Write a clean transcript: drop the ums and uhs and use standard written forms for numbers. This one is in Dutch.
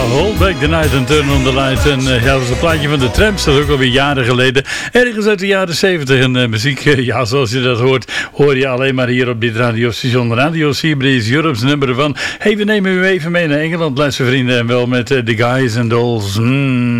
Hold Back the Night and Turn on the Light. En ja, dat was een plaatje van de Tramps, dat is ook alweer jaren geleden. Ergens uit de jaren 70. En muziek, ja, zoals je dat hoort, hoor je alleen maar hier op dit radiostation. Radio Seabreeze, Europe's number one. Hey, we nemen u even mee naar Engeland, luistervrienden. En wel met The Guys and Dolls.